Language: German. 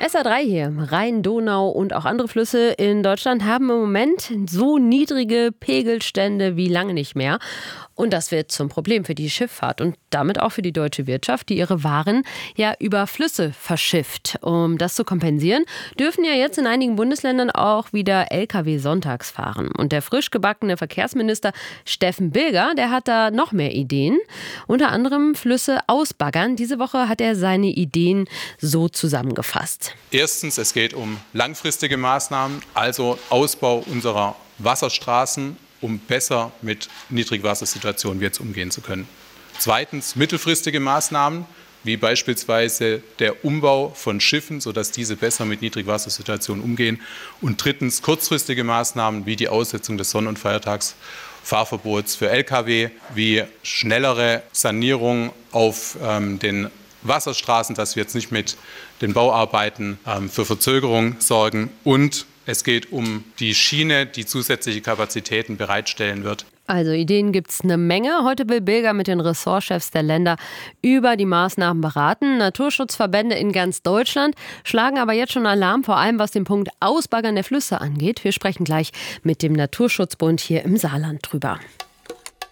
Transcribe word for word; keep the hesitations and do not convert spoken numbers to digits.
S R drei hier. Rhein, Donau und auch andere Flüsse in Deutschland haben im Moment so niedrige Pegelstände wie lange nicht mehr. Und das wird zum Problem für die Schifffahrt und damit auch für die deutsche Wirtschaft, die ihre Waren ja über Flüsse verschifft. Um das zu kompensieren, dürfen ja jetzt in einigen Bundesländern auch wieder L K W sonntags fahren. Und der frisch gebackene Verkehrsminister Steffen Bilger, der hat da noch mehr Ideen. Unter anderem Flüsse ausbaggern. Diese Woche hat er seine Ideen so zusammengefasst. Erstens, es geht um langfristige Maßnahmen, also Ausbau unserer Wasserstraßen, um besser mit Niedrigwassersituationen jetzt umgehen zu können. Zweitens, mittelfristige Maßnahmen, wie beispielsweise der Umbau von Schiffen, sodass diese besser mit Niedrigwassersituationen umgehen. Und drittens, kurzfristige Maßnahmen, wie die Aussetzung des Sonn- und Feiertagsfahrverbots für L K W, wie schnellere Sanierung auf ähm, den Wasserstraßen, dass wir jetzt nicht mit den Bauarbeiten ähm, für Verzögerung sorgen. Und es geht um die Schiene, die zusätzliche Kapazitäten bereitstellen wird. Also Ideen gibt es eine Menge. Heute will Bilger mit den Ressortchefs der Länder über die Maßnahmen beraten. Naturschutzverbände in ganz Deutschland schlagen aber jetzt schon Alarm, vor allem was den Punkt Ausbaggern der Flüsse angeht. Wir sprechen gleich mit dem Naturschutzbund hier im Saarland drüber.